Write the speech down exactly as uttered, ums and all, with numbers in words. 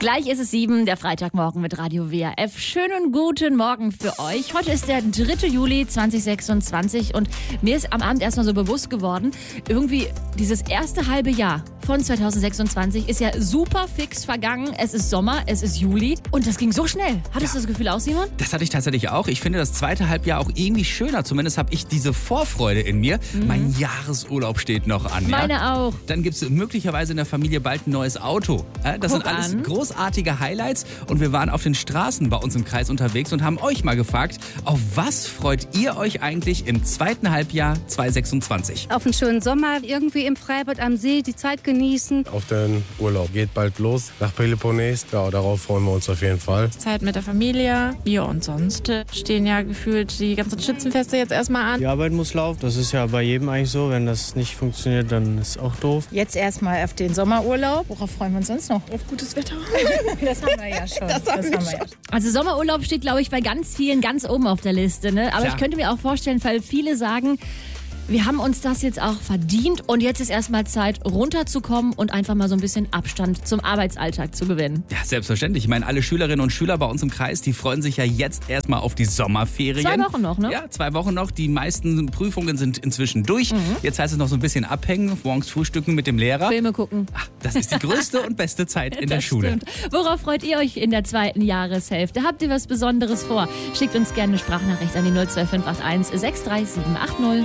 Gleich ist es sieben, der Freitagmorgen mit Radio W R F. Schönen guten Morgen für euch. Heute ist der dritte Juli zweitausendsechsundzwanzig und mir ist am Abend erstmal so bewusst geworden, irgendwie dieses erste halbe Jahr von zweitausendsechsundzwanzig ist ja super fix vergangen. Es ist Sommer, es ist Juli und das ging so schnell. Hattest ja. du das Gefühl auch, Simon? Das hatte ich tatsächlich auch. Ich finde das zweite Halbjahr auch irgendwie schöner. Zumindest habe ich diese Vorfreude in mir. Mhm. Mein Jahresurlaub steht noch an. Meine ja? auch. Dann gibt es möglicherweise in der Familie bald ein neues Auto. Das Guck sind alles an. großartige Highlights und wir waren auf den Straßen bei uns im Kreis unterwegs und haben euch mal gefragt, auf was freut ihr euch eigentlich im zweiten Halbjahr zweitausendsechsundzwanzig? Auf einen schönen Sommer, irgendwie im Freibad am See, die Zeit genießen. Auf den Urlaub. Geht bald los nach Peloponnes. Ja, darauf freuen wir uns auf jeden Fall. Zeit mit der Familie. Ja, und sonst stehen ja gefühlt die ganzen Schützenfeste jetzt erstmal an. Die Arbeit muss laufen. Das ist ja bei jedem eigentlich so. Wenn das nicht funktioniert, dann ist es auch doof. Jetzt erstmal auf den Sommerurlaub. Worauf freuen wir uns sonst noch? Auf gutes Wetter. Das haben wir ja schon. Das haben, das wir, haben wir ja. Also Sommerurlaub steht, glaube ich, bei ganz vielen ganz oben auf der Liste. Ne? Aber Klar. ich könnte mir auch vorstellen, weil viele sagen, wir haben uns das jetzt auch verdient und jetzt ist erstmal Zeit, runterzukommen und einfach mal so ein bisschen Abstand zum Arbeitsalltag zu gewinnen. Ja, selbstverständlich. Ich meine, alle Schülerinnen und Schüler bei uns im Kreis, die freuen sich ja jetzt erstmal auf die Sommerferien. Zwei Wochen noch, ne? Ja, zwei Wochen noch. Die meisten Prüfungen sind inzwischen durch. Mhm. Jetzt heißt es noch so ein bisschen abhängen, morgens frühstücken mit dem Lehrer. Filme gucken. Ach, das ist die größte und beste Zeit in der Das Schule. Stimmt. Worauf freut ihr euch in der zweiten Jahreshälfte? Habt ihr was Besonderes vor? Schickt uns gerne eine Sprachnachricht an die null zwei fünf acht eins sechs drei sieben acht null.